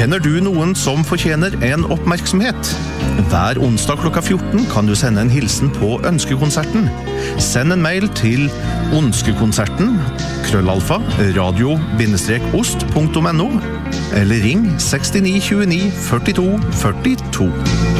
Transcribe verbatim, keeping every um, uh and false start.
Kjenner du noen som fortjener en oppmerksomhet? Hver onsdag klokka fjorten kan du sende en hilsen på Ønskekonserten. Send en mail til ønskekonserten krøllalfa radio-ost punktum no eller ring seks ni to ni førtito førtito.